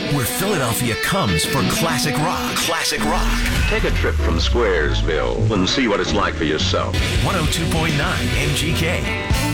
where Philadelphia comes for classic rock. Classic rock. Take a trip from Squaresville and see what it's like for yourself. 102.9 MGK.